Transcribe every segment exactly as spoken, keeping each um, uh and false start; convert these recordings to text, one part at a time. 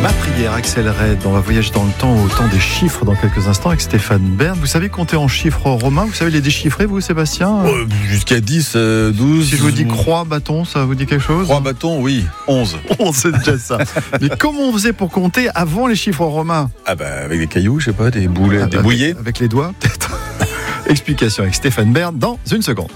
Ma prière, Axel Red. On va voyager dans le temps, au temps des chiffres dans quelques instants avec Stéphane Bern. Vous savez compter en chiffres romains? Vous savez les déchiffrer, vous, Sébastien? euh, Jusqu'à dix, euh, douze. Si je vous dis croix, bâton, ça vous dit quelque chose? Croix, bâton, oui. onze. onze, c'est déjà ça. Mais comment on faisait pour compter avant les chiffres romains? Ah bah avec des cailloux, je sais pas, des boulets, ah, des avec, bouillets. Avec les doigts, peut-être. Explication avec Stéphane Bern dans une seconde.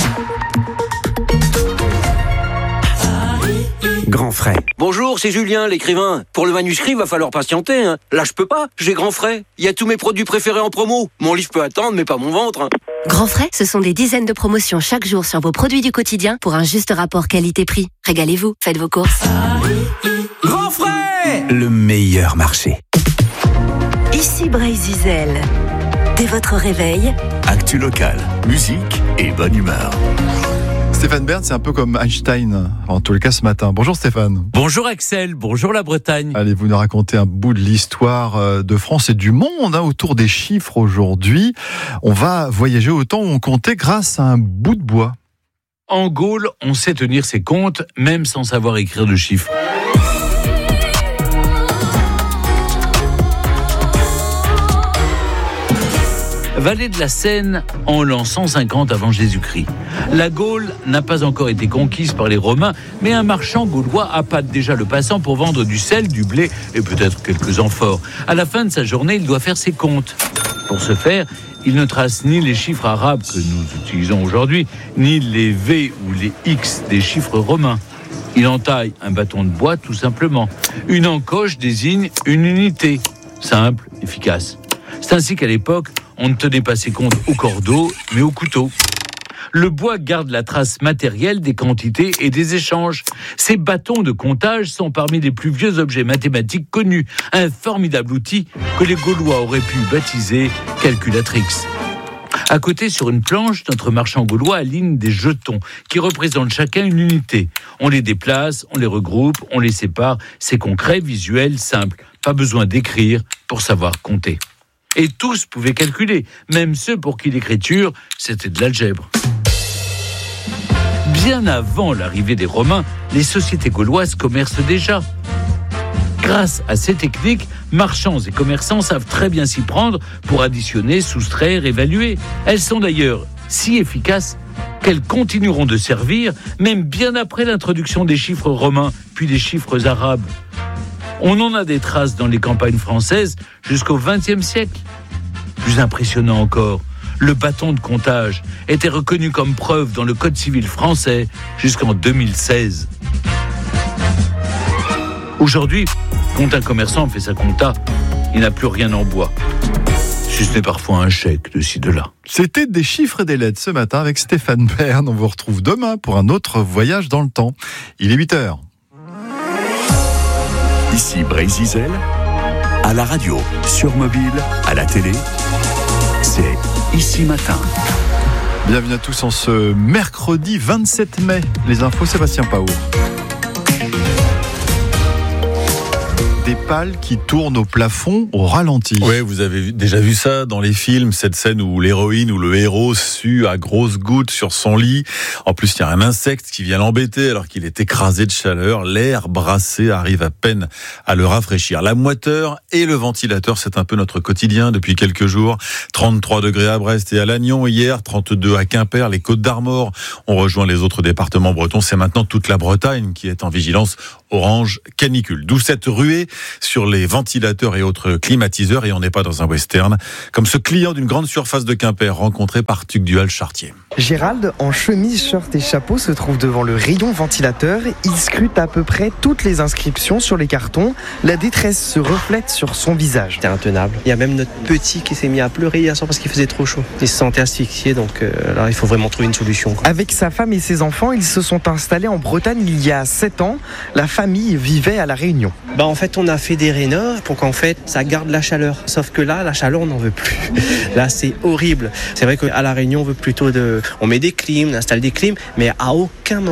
Grand frais. Bonjour, c'est Julien, l'écrivain. Pour le manuscrit, va falloir patienter. Hein. Là, je peux pas. J'ai Grand frais. Il y a tous mes produits préférés en promo. Mon livre peut attendre, mais pas mon ventre. Hein. Grand frais, ce sont des dizaines de promotions chaque jour sur vos produits du quotidien pour un juste rapport qualité-prix. Régalez-vous, faites vos courses. Grand frais, le meilleur marché. Ici Bray-Zizel. Dès votre réveil, actu local, musique et bonne humeur. Stéphane Bern, c'est un peu comme Einstein, en tout cas ce matin. Bonjour Stéphane. Bonjour Axel, bonjour la Bretagne. Allez, vous nous racontez un bout de l'histoire de France et du monde hein, autour des chiffres aujourd'hui. On va voyager au temps où on comptait grâce à un bout de bois. En Gaule, on sait tenir ses comptes, même sans savoir écrire de chiffres. Vallée de la Seine en l'an cent cinquante avant Jésus-Christ. La Gaule n'a pas encore été conquise par les Romains, mais un marchand gaulois appâte déjà le passant pour vendre du sel, du blé et peut-être quelques amphores. À la fin de sa journée, il doit faire ses comptes. Pour ce faire, il ne trace ni les chiffres arabes que nous utilisons aujourd'hui, ni les V ou les X des chiffres romains. Il entaille un bâton de bois tout simplement. Une encoche désigne une unité, simple, efficace. C'est ainsi qu'à l'époque, on ne tenait pas ses comptes au cordeau, mais au couteau. Le bois garde la trace matérielle des quantités et des échanges. Ces bâtons de comptage sont parmi les plus vieux objets mathématiques connus. Un formidable outil que les Gaulois auraient pu baptiser calculatrix. À côté, sur une planche, notre marchand gaulois aligne des jetons qui représentent chacun une unité. On les déplace, on les regroupe, on les sépare. C'est concret, visuel, simple. Pas besoin d'écrire pour savoir compter. Et tous pouvaient calculer, même ceux pour qui l'écriture, c'était de l'algèbre. Bien avant l'arrivée des Romains, les sociétés gauloises commercent déjà. Grâce à ces techniques, marchands et commerçants savent très bien s'y prendre pour additionner, soustraire, évaluer. Elles sont d'ailleurs si efficaces qu'elles continueront de servir, même bien après l'introduction des chiffres romains, puis des chiffres arabes. On en a des traces dans les campagnes françaises jusqu'au vingtième siècle. Plus impressionnant encore, le bâton de comptage était reconnu comme preuve dans le Code civil français jusqu'en deux mille seize. Aujourd'hui, quand un commerçant fait sa compta, il n'a plus rien en bois. Si ce n'est parfois un chèque de ci, de là. C'était des chiffres et des lettres ce matin avec Stéphane Bern. On vous retrouve demain pour un autre voyage dans le temps. Il est huit heures. Ici Bray-Zizel, à la radio, sur mobile, à la télé, c'est Ici Matin. Bienvenue à tous en ce mercredi vingt-sept mai. Les infos, Sébastien Paour. Des pales qui tournent au plafond au ralenti. Oui, vous avez déjà vu ça dans les films, cette scène où l'héroïne ou le héros sue à grosses gouttes sur son lit. En plus, il y a un insecte qui vient l'embêter alors qu'il est écrasé de chaleur. L'air brassé arrive à peine à le rafraîchir. La moiteur et le ventilateur, c'est un peu notre quotidien depuis quelques jours. trente-trois degrés à Brest et à Lannion hier, trente-deux à Quimper, les Côtes d'Armor. On rejoint les autres départements bretons. C'est maintenant toute la Bretagne qui est en vigilance orange canicule. D'où cette ruée sur les ventilateurs et autres climatiseurs, et on n'est pas dans un western, comme ce client d'une grande surface de Quimper rencontré par Tugdual Chartier. Gérald, en chemise, short et chapeau, se trouve devant le rayon ventilateur. Il scrute à peu près toutes les inscriptions sur les cartons. La détresse se reflète sur son visage. C'est intenable. Il y a même notre petit qui s'est mis à pleurer hier soir parce qu'il faisait trop chaud. Il se sentait asphyxié, donc euh, là, il faut vraiment trouver une solution, quoi. Avec sa femme et ses enfants, ils se sont installés en Bretagne il y a sept ans. La famille vivait à La Réunion. Bah, en fait, on a fait des rénors pour qu'en fait, ça garde la chaleur. Sauf que là, la chaleur, on n'en veut plus. Là, c'est horrible. C'est vrai qu'à La Réunion, on veut plutôt de... On met des clims, on installe des clims, mais à aucun moment,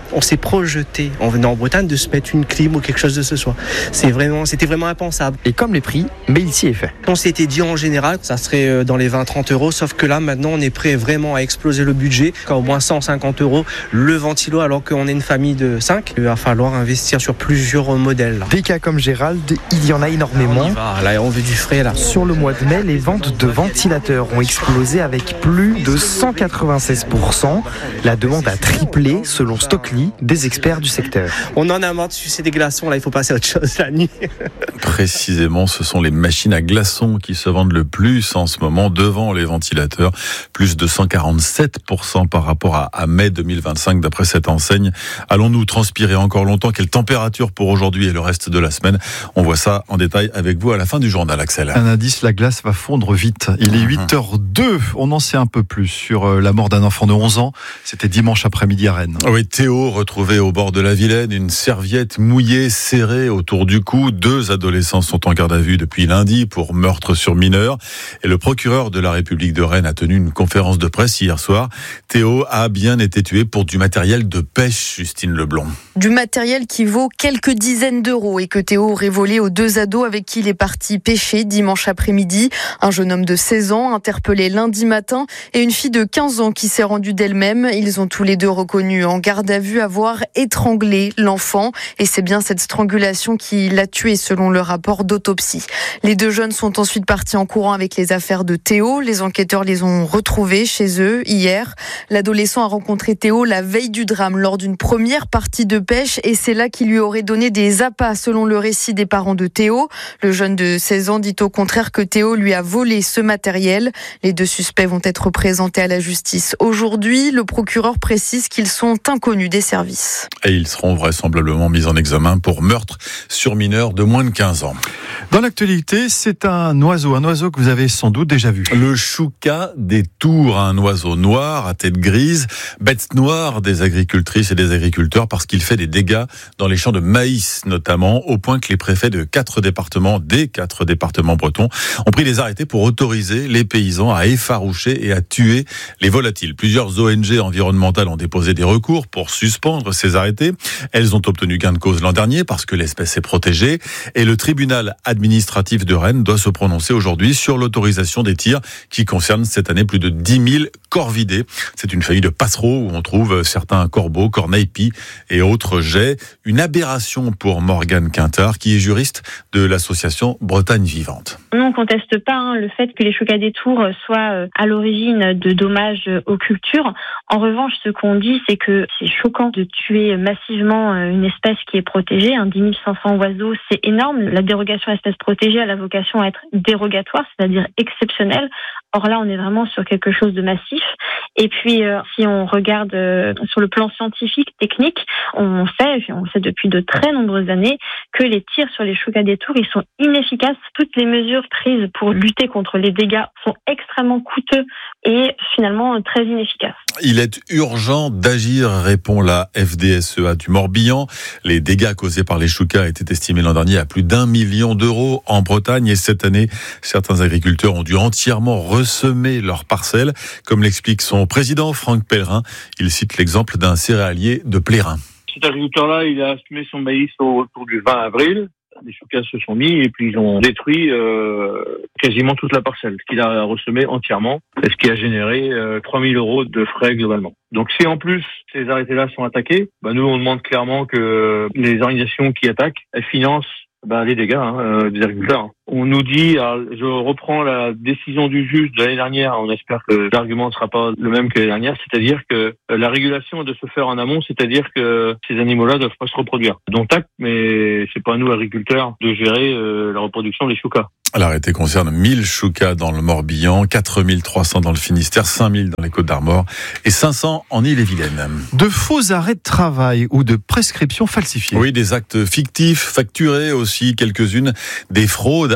On s'est projeté en venant en Bretagne de se mettre une clim ou quelque chose de ce soit. C'est vraiment, c'était vraiment impensable. Et comme les prix, mais ici est fait. On s'était dit en général, ça serait dans les vingt à trente euros, sauf que là maintenant on est prêt vraiment à exploser le budget, qu'à au moins cent cinquante euros le ventilo, alors qu'on est une famille de cinq. Il va falloir investir sur plusieurs modèles. Là. Des cas comme Gérald, il y en a énormément. On y va, là on veut du frais là. Sur le mois de mai, les ventes de ventilateurs ont explosé avec plus de cent quatre-vingt-seize pour cent. La demande a triplé selon Stockly, des experts du secteur. On en a marre de sucer des glaçons, là il faut passer à autre chose la nuit. Précisément, ce sont les machines à glaçons qui se vendent le plus en ce moment devant les ventilateurs, plus de cent quarante-sept pour cent par rapport à, à mai deux mille vingt-cinq d'après cette enseigne. Allons-nous transpirer encore longtemps? Quelle température pour aujourd'hui et le reste de la semaine? On voit ça en détail avec vous à la fin du journal, Axel. Un indice, la glace va fondre vite. Il est huit heures deux. On en sait un peu plus sur la mort d'un enfant de onze ans. C'était dimanche après-midi à Rennes. Oui, Théo, retrouvé au bord de la Vilaine, une serviette mouillée serrée autour du cou. Deux adolescents sont en garde à vue depuis lundi pour meurtre sur mineur. Et le procureur de la République de Rennes a tenu une conférence de presse hier soir. Théo a bien été tué pour du matériel de pêche, Justine Leblond. Du matériel qui vaut quelques dizaines d'euros et que Théo aurait volé aux deux ados avec qui il est parti pêcher dimanche après-midi. Un jeune homme de seize ans interpellé lundi matin et une fille de quinze ans qui s'est rendue d'elle-même. Ils ont tous les deux reconnu en garde à vue avoir étranglé l'enfant et c'est bien cette strangulation qui l'a tué selon le rapport d'autopsie. Les deux jeunes sont ensuite partis en courant avec les affaires de Théo. Les enquêteurs les ont retrouvés chez eux hier. L'adolescent a rencontré Théo la veille du drame lors d'une première partie de pêche et c'est là qu'il lui aurait donné des appâts selon le récit des parents de Théo. Le jeune de seize ans dit au contraire que Théo lui a volé ce matériel. Les deux suspects vont être présentés à la justice aujourd'hui. Le procureur précise qu'ils sont inconnus des services. Et ils seront vraisemblablement mis en examen pour meurtre sur mineur de moins de quinze ans. Dans l'actualité, c'est un oiseau, un oiseau que vous avez sans doute déjà vu. Le choucas des Tours, un oiseau noir à tête grise, bête noire des agricultrices et des agriculteurs parce qu'il fait des dégâts dans les champs de maïs notamment, au point que les préfets de quatre départements, des quatre départements bretons, ont pris des arrêtés pour autoriser les paysans à effaroucher et à tuer les volatiles. Plusieurs O N G environnementales ont déposé des recours pour suspendre ces arrêtés. Elles ont obtenu gain de cause l'an dernier parce que l'espèce est protégée et le tribunal administratif de Rennes doit se prononcer aujourd'hui sur l'autorisation des tirs qui concernent cette année plus de dix mille corvidés. C'est une famille de passereaux où on trouve certains corbeaux, corneilles, pies et autres jets. Une aberration pour Morgane Quintard qui est juriste de l'association Bretagne Vivante. Nous, on ne conteste pas hein, le fait que les choucas des Tours soient à l'origine de dommages aux cultures. En revanche, ce qu'on dit, c'est que c'est choquant de tuer massivement une espèce qui est protégée. Hein, dix mille cinq cents oiseaux, c'est énorme. La dérogation à espèce protégée a la vocation à être dérogatoire, c'est-à-dire exceptionnelle. Or là, on est vraiment sur quelque chose de massif. Et puis, euh, si on regarde euh, sur le plan scientifique, technique, on sait, on sait depuis de très nombreuses années, que les tirs sur les choucas des Tours, ils sont inefficaces. Toutes les mesures prises pour lutter contre les dégâts sont extrêmement coûteux et finalement très inefficaces. Il est urgent d'agir, répond la F D S E A du Morbihan. Les dégâts causés par les choucas étaient estimés l'an dernier à plus d'un million d'euros en Bretagne. Et cette année, certains agriculteurs ont dû entièrement ressemer leurs parcelles, comme l'explique son président Franck Pellerin. Il cite l'exemple d'un céréalier de Plérin. Cet agriculteur-là, il a semé son maïs autour du vingt avril. Les choucas se sont mis et puis ils ont détruit euh, quasiment toute la parcelle, ce qu'il a ressemé entièrement, et ce qui a généré euh, trois mille euros de frais globalement. Donc si en plus ces arrêtés-là sont attaqués, bah nous on demande clairement que les organisations qui attaquent, elles financent bah, les dégâts hein, euh, des agriculteurs. On nous dit, alors, je reprends la décision du juge de l'année dernière, on espère que l'argument ne sera pas le même que l'année dernière, c'est-à-dire que la régulation doit se faire en amont, c'est-à-dire que ces animaux-là ne doivent pas se reproduire. Donc tac, mais c'est pas à nous agriculteurs de gérer euh, la reproduction des choucas. L'arrêté concerne mille choucas dans le Morbihan, quatre mille trois cents dans le Finistère, cinq mille dans les Côtes-d'Armor et cinq cents en Ille-et-Vilaine. De faux arrêts de travail ou de prescriptions falsifiées. Oui, des actes fictifs, facturés aussi, quelques-unes, des fraudes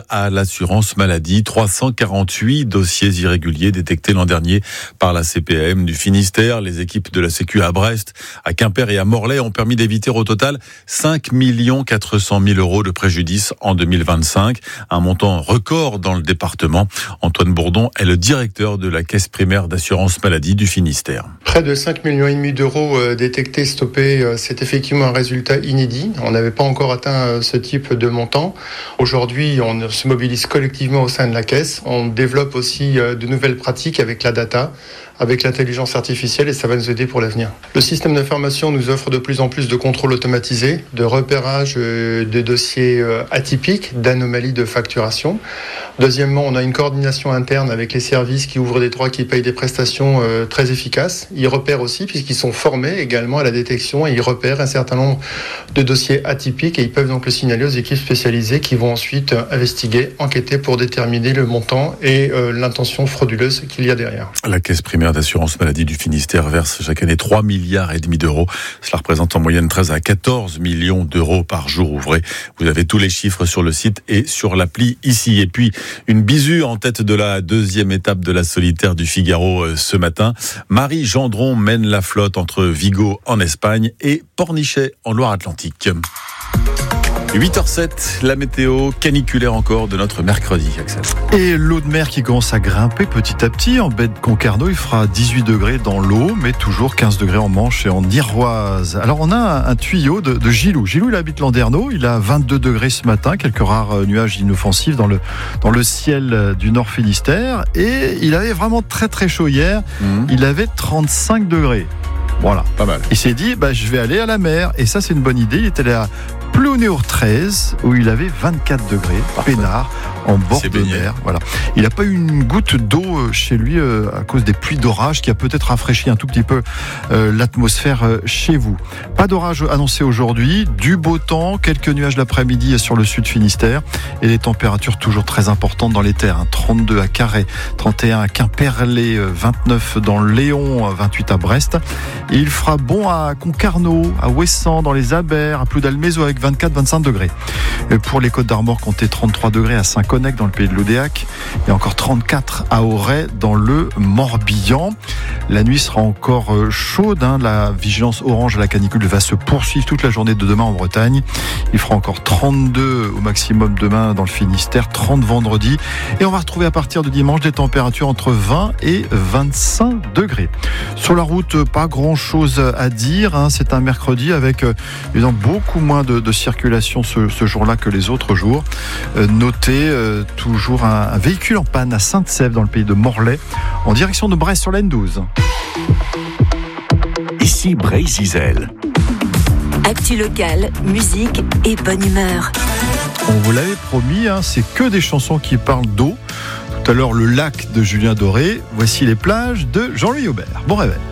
fraude à l'assurance maladie. trois cent quarante-huit dossiers irréguliers détectés l'an dernier par la C P A M du Finistère. Les équipes de la Sécu à Brest, à Quimper et à Morlaix ont permis d'éviter au total cinq millions quatre cent mille euros de préjudice en deux mille vingt-cinq. Un montant record dans le département. Antoine Bourdon est le directeur de la caisse primaire d'assurance maladie du Finistère. Près de cinq virgule cinq millions d'euros détectés, stoppés, c'est effectivement un résultat inédit. On n'avait pas encore atteint ce type de montant. Aujourd'hui, on se mobilise collectivement au sein de la caisse. On développe aussi de nouvelles pratiques avec la data, avec l'intelligence artificielle, et ça va nous aider pour l'avenir. Le système d'information nous offre de plus en plus de contrôles automatisés, de repérage de dossiers atypiques, d'anomalies de facturation. Deuxièmement, on a une coordination interne avec les services qui ouvrent des droits, qui payent des prestations très efficaces. Ils repèrent aussi, puisqu'ils sont formés également à la détection, et ils repèrent un certain nombre de dossiers atypiques, et ils peuvent donc le signaler aux équipes spécialisées qui vont ensuite investiguer, enquêter pour déterminer le montant et euh, l'intention frauduleuse qu'il y a derrière. La caisse primaire d'assurance maladie du Finistère verse chaque année trois milliards et demi d'euros. Cela représente en moyenne treize à quatorze millions d'euros par jour ouvré. Vous avez tous les chiffres sur le site et sur l'appli ici. Et puis, une bisu en tête de la deuxième étape de la solitaire du Figaro ce matin. Marie Gendron mène la flotte entre Vigo en Espagne et Pornichet en Loire-Atlantique. huit heures sept, la météo caniculaire encore de notre mercredi, Axel. Et l'eau de mer qui commence à grimper petit à petit. En baie de Concarneau, il fera dix-huit degrés dans l'eau, mais toujours quinze degrés en Manche et en Iroise. Alors on a un tuyau de, de Gilou. Gilou, il habite Landerneau, il a vingt-deux degrés ce matin, quelques rares nuages inoffensifs dans le, dans le ciel du Nord Finistère. Et il avait vraiment très très chaud hier, mmh. Il avait trente-cinq degrés. Voilà, pas mal. Il s'est dit, bah, je vais aller à la mer. Et ça, c'est une bonne idée. Il est allé à Plounéour treize, où il avait vingt-quatre degrés, peinard, en bord de mer. Voilà. Il n'a pas eu une goutte d'eau chez lui euh, à cause des pluies d'orage qui a peut-être rafraîchi un tout petit peu euh, l'atmosphère euh, chez vous. Pas d'orage annoncé aujourd'hui, du beau temps, quelques nuages l'après-midi sur le sud Finistère et des températures toujours très importantes dans les terres. Hein. trente-deux à Carhaix, trente et un à Quimperlé, vingt-neuf dans le Léon, vingt-huit à Brest. Et il fera bon à Concarneau, à Ouessant, dans les Abers, à Ploudalmézeau avec vingt-quatre à vingt-cinq degrés. Et pour les Côtes d'Armor, comptez trente-trois degrés à Saint-Connect dans le pays de l'Odéac et encore trente-quatre à Auray dans le Morbihan. La nuit sera encore chaude. Hein. La vigilance orange à la canicule va se poursuivre toute la journée de demain en Bretagne. Il fera encore trente-deux au maximum demain dans le Finistère, trente vendredi. Et on va retrouver à partir de dimanche des températures entre vingt et vingt-cinq degrés. Sur la route, pas grand chose à dire. Hein. C'est un mercredi avec euh, évidemment beaucoup moins de, de circulation ce, ce jour-là que les autres jours. Euh, notez euh, toujours un, un véhicule en panne à Sainte-Sève dans le pays de Morlaix en direction de Brest sur la N douze. Ici Bray-Zizel. Actu locale, musique et bonne humeur. On vous l'avait promis, hein, c'est que des chansons qui parlent d'eau. Tout à l'heure, le lac de Julien Doré. Voici les plages de Jean-Louis Aubert. Bon réveil.